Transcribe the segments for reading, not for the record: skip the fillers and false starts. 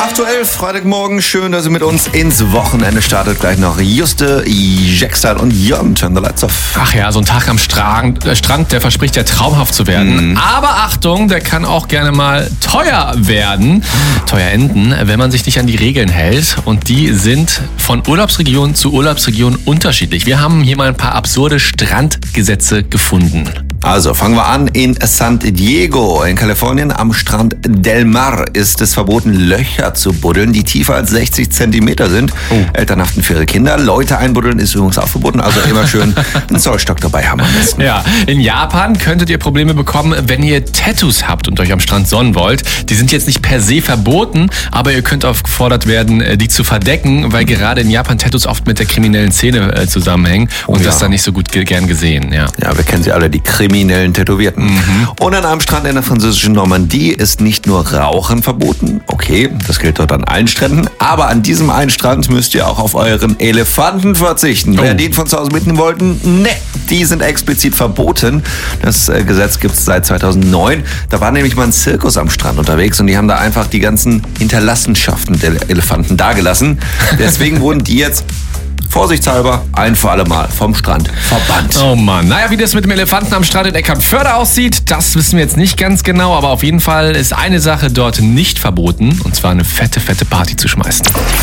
8:11 Uhr, Freitagmorgen. Schön, dass ihr mit uns ins Wochenende startet. Gleich noch Juste, Jackstyle und Jon. Turn the lights off. Ach ja, so ein Tag am Strand, der verspricht ja traumhaft zu werden. Aber Achtung, der kann auch gerne mal teuer werden. Teuer enden, wenn man sich nicht an die Regeln hält. Und die sind von Urlaubsregion zu Urlaubsregion unterschiedlich. Wir haben hier mal ein paar absurde Strandgesetze gefunden. Also fangen wir an in San Diego in Kalifornien. Am Strand Del Mar ist es verboten, Löcher zu buddeln, die tiefer als 60 Zentimeter sind. Eltern haften für ihre Kinder. Leute einbuddeln ist übrigens auch verboten. Also immer schön einen Zollstock dabei haben am besten. Ja, in Japan könntet ihr Probleme bekommen, wenn ihr Tattoos habt und euch am Strand sonnen wollt. Die sind jetzt nicht per se verboten, aber ihr könnt aufgefordert werden, die zu verdecken, weil gerade in Japan Tattoos oft mit der kriminellen Szene zusammenhängen und das dann nicht so gut gern gesehen. Ja, wir kennen sie alle, die kriminellen Tätowierten. Und an einem Strand in der französischen Normandie ist nicht nur Rauchen verboten. Okay, das gilt dort an allen Stränden. Aber an diesem einen Strand müsst ihr auch auf euren Elefanten verzichten. Wer den von zu Hause mitnehmen wollten, ne, die sind explizit verboten. Das Gesetz gibt es seit 2009. Da war nämlich mal ein Zirkus am Strand unterwegs und die haben da einfach die ganzen Hinterlassenschaften der Elefanten dagelassen. Deswegen wurden die jetzt vorsichtshalber ein für alle Mal vom Strand verbannt. Oh Mann. Naja, wie das mit dem Elefanten am Strand in Eckernförde aussieht, das wissen wir jetzt nicht ganz genau, aber auf jeden Fall ist eine Sache dort nicht verboten, und zwar eine fette Party zu schmeißen.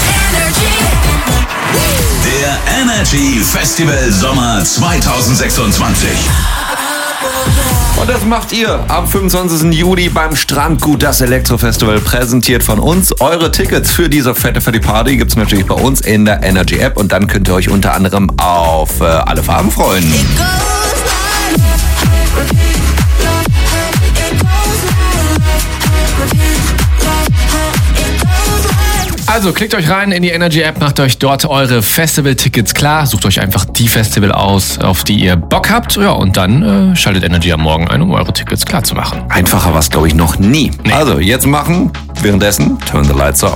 Der Energy Festival Sommer 2026. Und das macht ihr am 25. Juli beim Strandgut, das Elektrofestival, präsentiert von uns. Eure Tickets für diese fette Party gibt's natürlich bei uns in der Energy App und dann könnt ihr euch unter anderem auf alle Farben freuen. Also klickt euch rein in die Energy App, macht euch dort eure Festival-Tickets klar, sucht euch einfach die Festival aus, auf die ihr Bock habt, ja, und dann schaltet Energy am Morgen ein, um eure Tickets klar zu machen. Einfacher war es, glaube ich, noch nie. Nee. Also jetzt machen, währenddessen Turn the Lights off.